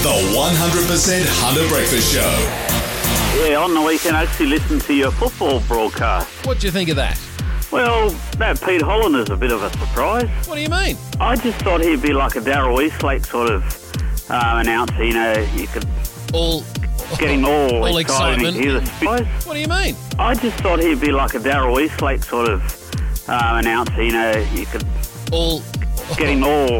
The 100% Hunter Breakfast Show. Yeah, on the weekend I actually listened to your football broadcast. What do you think of that? Well, that Pete Holland is a bit of a surprise. What do you mean? I just thought he'd be like a Darryl Eastlake sort of announcer, you know, you could get him all excited. excitement. He's a surprise. What do you mean? I just thought he'd be like a Darryl Eastlake sort of announcer, you know, you could get him all